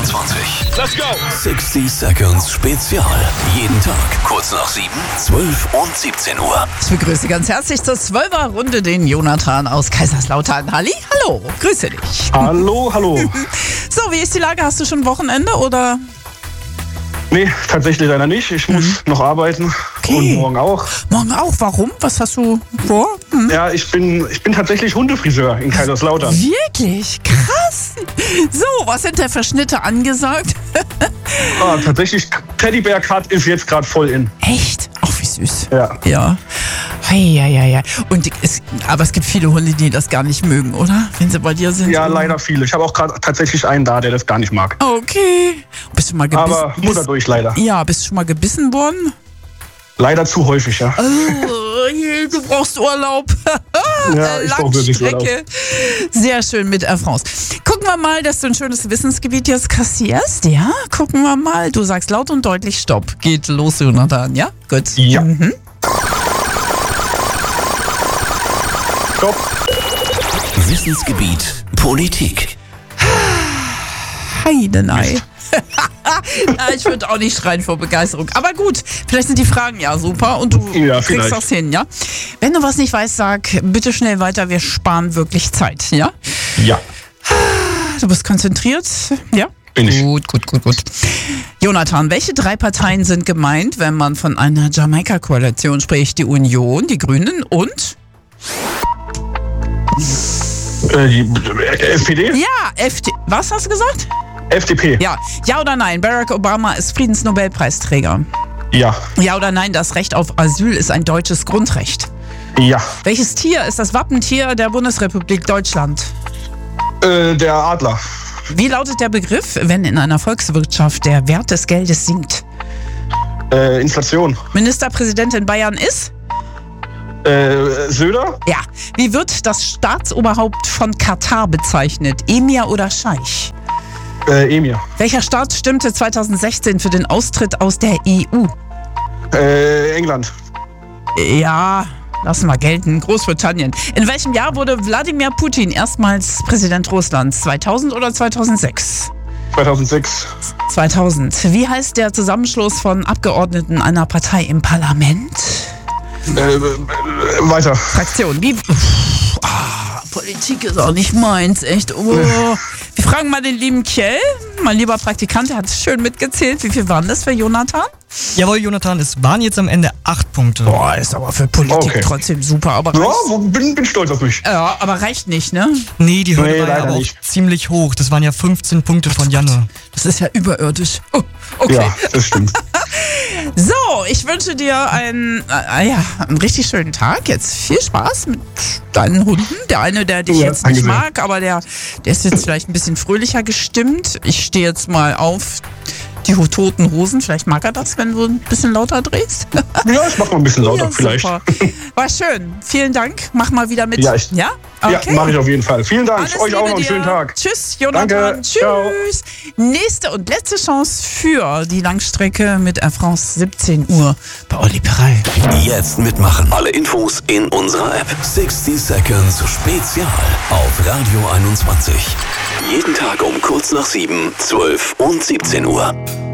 21. Let's go! 60 Seconds Spezial. Jeden Tag kurz nach 7, 12 und 17 Uhr. Ich begrüße ganz herzlich zur 12er Runde den Jonathan aus Kaiserslautern. Hallo, grüße dich. Hallo. So, wie ist die Lage? Hast du schon Wochenende oder? Nee, tatsächlich leider nicht. Ich muss noch arbeiten. Okay. Und morgen auch. Morgen auch? Warum? Was hast du vor? Ja, ich bin tatsächlich Hundefriseur in Kaiserslautern. Wirklich? Krass. So, was sind da für Schnitte angesagt? Tatsächlich, Teddybär Cut ist jetzt gerade voll in. Echt? Ach, wie süß. Ja. Ja. Und aber es gibt viele Hunde, die das gar nicht mögen, oder? Wenn sie bei dir sind. Ja, leider viele. Ich habe auch gerade tatsächlich einen da, der das gar nicht mag. Okay. Bist du mal gebissen? Aber muss er durch, leider. Ja, bist du schon mal gebissen worden? Leider zu häufig, ja. Du brauchst Urlaub. Ja, ich brauche wirklich Urlaub. Sehr schön mit Air France. Gucken wir mal, dass du ein schönes Wissensgebiet jetzt kassierst. Ja, gucken wir mal. Du sagst laut und deutlich Stopp. Geht los, Jonathan. Ja, gut. Ja. Stopp. Wissensgebiet Politik. Heidenei. Ich würde auch nicht schreien vor Begeisterung. Aber gut, vielleicht sind die Fragen ja super und du kriegst das hin, ja? Wenn du was nicht weißt, sag bitte schnell weiter, wir sparen wirklich Zeit, ja? Ja. Du bist konzentriert, ja? Bin ich. Gut. Jonathan, welche 3 Parteien sind gemeint, wenn man von einer Jamaika-Koalition spricht? Die Union, die Grünen und? Die SPD? Ja, was hast du gesagt? FDP. Ja oder nein, Barack Obama ist Friedensnobelpreisträger. Ja. Ja oder nein, das Recht auf Asyl ist ein deutsches Grundrecht. Ja. Welches Tier ist das Wappentier der Bundesrepublik Deutschland? Der Adler. Wie lautet der Begriff, wenn in einer Volkswirtschaft der Wert des Geldes sinkt? Inflation. Ministerpräsident in Bayern ist? Söder? Ja. Wie wird das Staatsoberhaupt von Katar bezeichnet? Emir oder Scheich? Emir. Welcher Staat stimmte 2016 für den Austritt aus der EU? England. Ja, lassen wir gelten. Großbritannien. In welchem Jahr wurde Wladimir Putin erstmals Präsident Russlands? 2000 oder 2006? 2006. 2000. Wie heißt der Zusammenschluss von Abgeordneten einer Partei im Parlament? Weiter. Fraktion. Politik ist auch nicht meins, echt. Wir fragen mal den lieben Kjell, mein lieber Praktikant, der hat schön mitgezählt. Wie viel waren das für Jonathan? Jawohl, Jonathan, es waren jetzt am Ende 8 Punkte. Boah, ist aber für Politik trotzdem super. Aber bin stolz auf mich. Ja, aber reicht nicht, ne? Nee, die Hürde war ja leider aber auch nicht. ziemlich hoch. Das waren ja 15 Punkte von Janne. Das ist ja überirdisch. Oh, okay. Ja, das stimmt. So, ich wünsche dir einen richtig schönen Tag. Jetzt viel Spaß mit deinen Hunden. Der eine, der dich jetzt nicht mag, aber der ist jetzt vielleicht ein bisschen fröhlicher gestimmt. Ich stehe jetzt mal auf. Die toten Hosen, vielleicht mag er das, wenn du ein bisschen lauter drehst. Ja, ich mach mal ein bisschen lauter vielleicht. Super. War schön. Vielen Dank. Mach mal wieder mit. Ja, Ja? Okay. Ja, mache ich auf jeden Fall. Vielen Dank. Alles Euch auch Liebe noch einen dir. schönen Tag. Tschüss, Jonathan. Danke. Tschüss. Ciao. Nächste und letzte Chance für die Langstrecke mit Air France 17 Uhr bei Olli Perey. Jetzt mitmachen. Alle Infos in unserer App. 60 Seconds Spezial auf Radio 21. Jeden Tag um kurz nach 7, 12 und 17 Uhr.